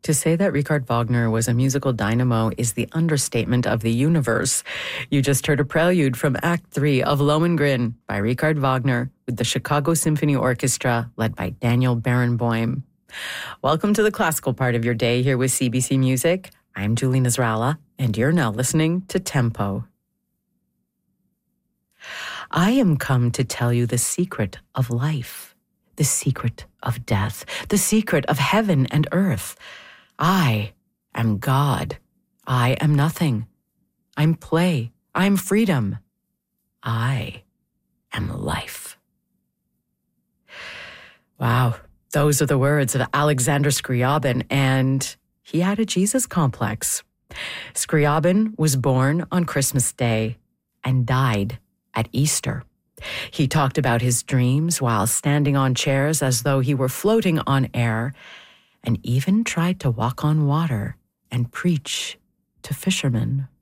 To say that Richard Wagner was a musical dynamo is the understatement of the universe. You just heard a prelude from Act 3 of Lohengrin by Richard Wagner with the Chicago Symphony Orchestra led by Daniel Barenboim. Welcome to the classical part of your day here with CBC Music. I'm Julie Nasrallah, and you're now listening to Tempo. I am come to tell you the secret of life, the secret of death, the secret of heaven and earth. I am God. I am nothing. I'm play. I'm freedom. I am life. Wow, those are the words of Alexander Scriabin, and he had a Jesus complex. Scriabin was born on Christmas Day and died at Easter. He talked about his dreams while standing on chairs as though he were floating on air, and even tried to walk on water and preach to fishermen.